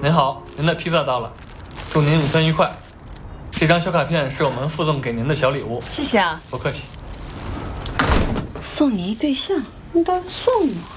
您好，您的披萨到了，祝您午餐愉快。这张小卡片是我们附赠给您的小礼物。 谢谢啊。 不客气。 送你一对象，你倒是送我。